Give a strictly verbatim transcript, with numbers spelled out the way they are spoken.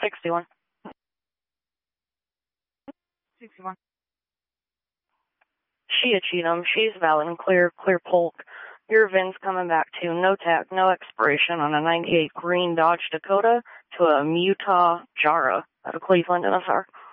sixty-one. sixty-one. Shia Cheatham, she's valid and clear, clear Polk. Your V I N's coming back to no tax, no expiration on a ninety-eight green Dodge Dakota to a Utah Jara out of Cleveland, N S R.